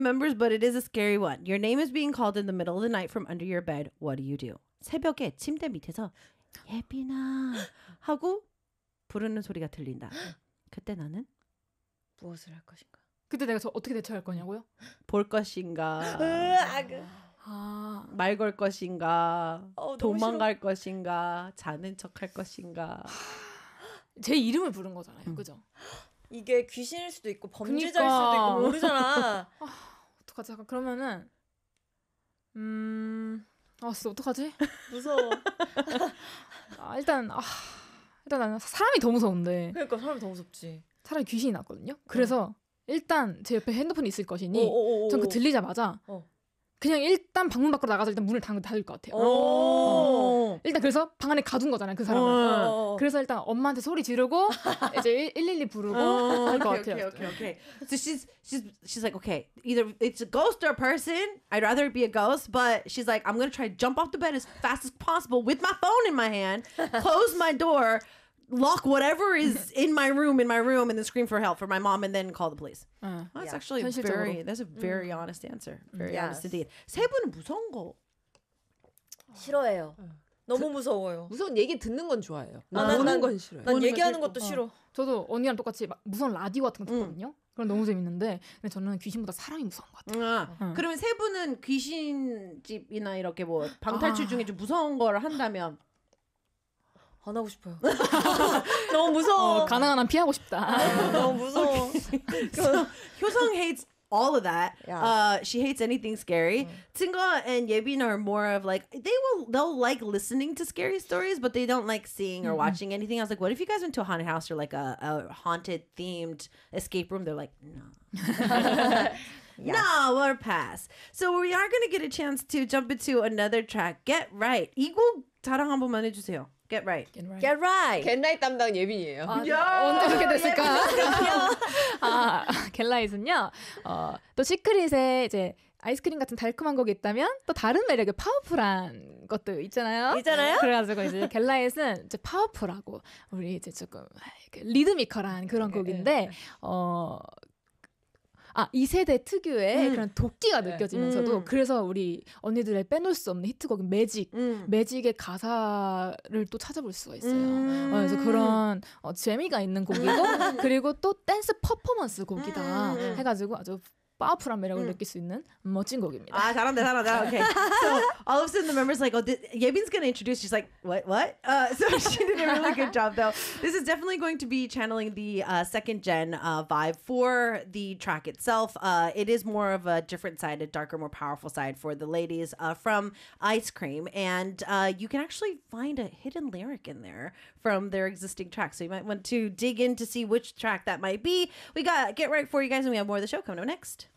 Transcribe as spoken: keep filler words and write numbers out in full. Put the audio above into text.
members, but it is a scary one. Your name is being called in the middle of the night from under your bed. What do you do? 새벽에 침대 밑에서 예빈아 하고 부르는 소리가 들린다. 그때 나는 무엇을 할 것인가? 그때 내가 저 어떻게 대처할 거냐고요? 볼 것인가? 아, 말 걸 것인가? 어, 도망갈 것인가? 자는 척할 것인가? 제 이름을 부른 거잖아요. 음. 그죠? 이게 귀신일 수도 있고 범죄자일 그러니까. 수도 있고 모르잖아. 어떡하지? 잠깐 그러면은 음... 아 진짜 어떡하지? 무서워. 아, 일단 아, 일단 나는 사람이 더 무서운데 그러니까 사람이 더 무섭지. 차라리 귀신이 낫거든요. 그래서 일단 제 옆에 핸드폰이 있을 것이니 오, 오, 오, 전 그 오. 들리자마자 어. 그냥 일단 방문 밖으로 나가서 일단 문을 닫, 닫을 것 같아요. 오. 일단 그래서 방 안에 가둔 거잖아요, 그 사람을. 어. 그래서 일단 엄마한테 소리 지르고 이제 일일이 부르고 할 것 okay, 같아요. okay, okay, okay. So she's she's she's like, okay, either it's a ghost or a person. I'd rather it be a ghost, but she's like, I'm gonna try to jump off the bed as fast as possible with my phone in my hand, close my door, lock whatever is in my room in my room, and then scream for help for my mom, and then call the police. 응. That's Yeah. actually 현실적으로. very. That's a very honest answer. Very Yes. honest indeed. 세 분은 무서운 거. 싫어해요. 너무 무서워요. 무서운 얘기 듣는 건 좋아해요. 난- 보는 난- 건 싫어요. 난 보는 얘기하는 거 것도 싫고. 싫어. 저도 언니랑 똑같이 막 무서운 라디오 같은 거 듣거든요. 그럼 너무 재밌는데 근데 저는 귀신보다 사람이 무서운 것 같아요. 아, 응. 그러면 세 분은 귀신집이나 이렇게 뭐 방탈출 중에 좀 무서운 걸 한다면 안 하고 싶어요. 너무 무서워. 어, 가능한 한 피하고 싶다. 너무 무서워. So Hyosung hates all of that. Yeah. Uh, she hates anything scary. Tsinga and Yebin are more of like they will they'll like listening to scary stories, but they don't like seeing or watching anything. I was like, what if you guys went to a haunted house or like a, a haunted themed escape room? They're like, no. No, we're pass. So we are going to get a chance to jump into another track. Get right. 이 곡 자랑 한 번만 해주세요. Get right. Get right. 겟라이 담당 예빈이에요. 아, 언제 그렇게 됐을까? 아, 겟라이트는요. 어, 또 시크릿에 이제 아이스크림 같은 달콤한 곡이 있다면 또 다른 매력의 파워풀한 것도 있잖아요. 있잖아요? 그래가지고 이제 겟라이트는 이제 파워풀하고 우리 이제 조금 리드미컬한 그런 곡인데 어. 아, 이 세대 특유의 음. 그런 도끼가 느껴지면서도 음. 그래서 우리 언니들의 빼놓을 수 없는 히트곡인 매직 음. 매직의 가사를 또 찾아볼 수가 있어요. 음. 어, 그래서 그런 어, 재미가 있는 곡이고 그리고 또 댄스 퍼포먼스 곡이다 음. 해가지고 아주 파워풀한 매력을 느낄 수 있는 멋진 곡입니다. Ah, 잘한다, 잘한다. Okay. So all of a sudden the members like, oh, th- Yebin's going to introduce. She's like, what, what? Uh, so she did a really good job though. This is definitely going to be channeling the uh, second gen uh, vibe for the track itself. Uh, it is more of a different side, a darker, more powerful side for the ladies uh, from Ice Cream. And uh, you can actually find a hidden lyric in there from their existing track. So you might want to dig in to see which track that might be. We got Get Right for you guys, and we have more of the show coming up next.